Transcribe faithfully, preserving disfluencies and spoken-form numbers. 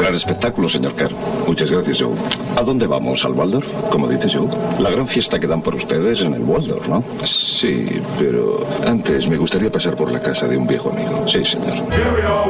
gran espectáculo, señor Kerr. Muchas gracias, Joe. ¿A dónde vamos? ¿Al Waldorf? ¿Cómo dices, Joe? La gran fiesta que dan por ustedes en el Waldorf, ¿no? Sí, pero antes me gustaría pasar por la casa de un viejo amigo. Sí, señor.